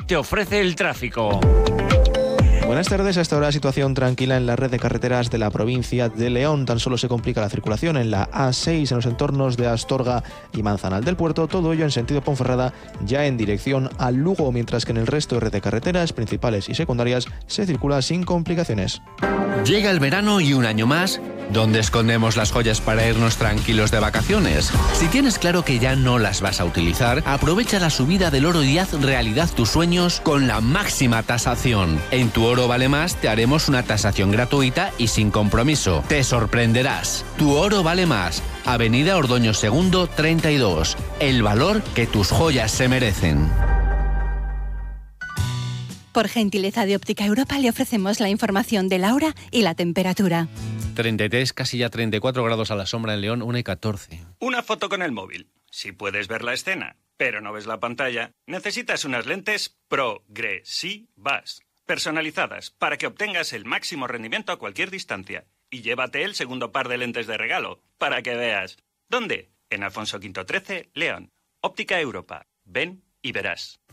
te ofrece el tráfico. Buenas tardes. Hasta ahora situación tranquila en la red de carreteras de la provincia de León. Tan solo se complica la circulación en la A6 en los entornos de Astorga y Manzanal del Puerto. Todo ello en sentido Ponferrada, ya en dirección a Lugo, mientras que en el resto de red de carreteras principales y secundarias se circula sin complicaciones. Llega el verano y un año más, ¿dónde escondemos las joyas para irnos tranquilos de vacaciones? Si tienes claro que ya no las vas a utilizar, aprovecha la subida del oro y haz realidad tus sueños con la máxima tasación. En Tu Oro Vale Más te haremos una tasación gratuita y sin compromiso. Te sorprenderás. Tu Oro Vale Más. Avenida Ordoño II 32. El valor que tus joyas se merecen. Por gentileza de Óptica Europa le ofrecemos la información de la hora y la temperatura. 33, casi ya 34 grados a la sombra en León, 1:14. Una foto con el móvil. Si puedes ver la escena, pero no ves la pantalla, necesitas unas lentes progresivas, personalizadas, para que obtengas el máximo rendimiento a cualquier distancia. Y llévate el segundo par de lentes de regalo, para que veas. ¿Dónde? En Alfonso V 13, León. Óptica Europa. Ven y verás.